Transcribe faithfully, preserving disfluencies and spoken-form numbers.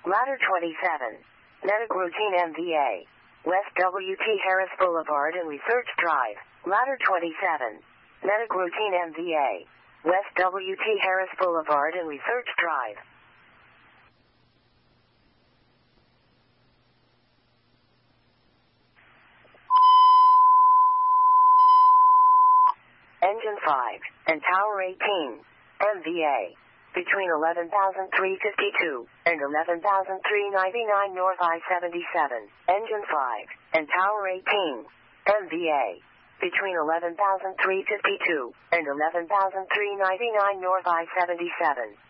Ladder twenty-seven. Medic Routine M V A. West W T Harris Boulevard and Research Drive. Ladder twenty-seven. Medic Routine M V A. West W T Harris Boulevard and Research Drive. Engine five, and Tower eighteen, M V A. Between eleven thousand three hundred fifty-two and eleven thousand three hundred ninety-nine North I seventy-seven. Engine five, and Tower eighteen, M V A. Between eleven thousand three hundred fifty-two and eleven thousand three hundred ninety-nine North I seventy-seven.